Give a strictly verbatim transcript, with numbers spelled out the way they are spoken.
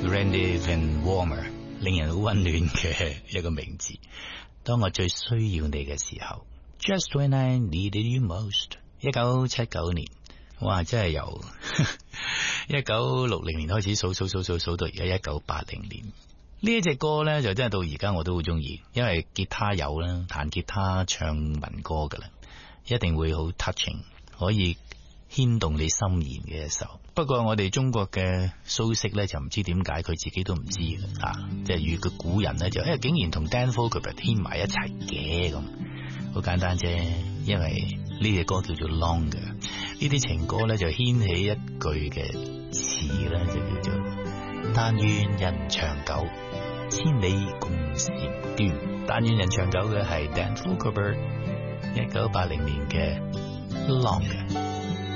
Randy Van Warmer， 令人好溫暖嘅一個名字。當我最需要你嘅時候 ，Just when I needed you most。一九七九年，哇，真係由一九六零年開始數數數數數到而家一九八零年。呢一隻歌呢，就真係到而家我都好中意，因為吉他有啦，彈吉他唱民歌噶啦，一定會好 touching， 可以牽動你心弦嘅一首。不過我哋中國嘅蘇軾呢，就唔知點解佢自己都唔知啊，即係與個古人呢，就誒竟然同 Dan Fogelberg 牽埋一齊嘅咁，好簡單啫，因為呢隻歌叫做 Longer， 呢啲情歌呢，就掀起一句嘅詞呢，就叫做但願人長久，千里共嬋娟。但願人長久嘅係 Dan Fogelberg 一九八零年嘅 Longer。